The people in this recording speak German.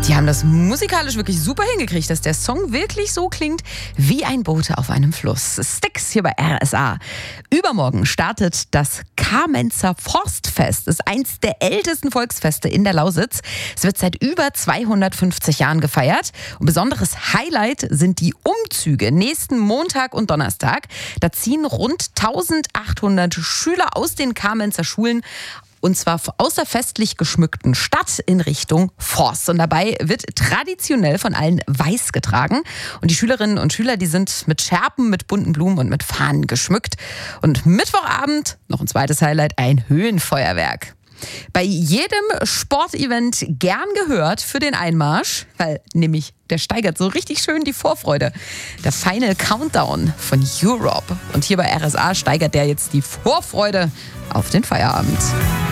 Die haben das musikalisch wirklich super hingekriegt, dass der Song wirklich so klingt wie ein Boot auf einem Fluss. Styx hier bei RSA. Übermorgen startet das Kamenzer Forstfest. Das ist eins der ältesten Volksfeste in der Lausitz. Es wird seit über 250 Jahren gefeiert. Und besonderes Highlight sind die Umzüge nächsten Montag und Donnerstag. Da ziehen rund 1800 Schüler aus den Kamenzer Schulen und zwar aus der festlich geschmückten Stadt in Richtung Forst. Und dabei wird traditionell von allen weiß getragen. Und die Schülerinnen und Schüler, die sind mit Schärpen, mit bunten Blumen und mit Fahnen geschmückt. Und Mittwochabend, noch ein zweites Highlight, ein Höhenfeuerwerk. Bei jedem Sportevent gern gehört für den Einmarsch, weil nämlich der steigert so richtig schön die Vorfreude. Der Final Countdown von Europe. Und hier bei RSA steigert der jetzt die Vorfreude auf den Feierabend.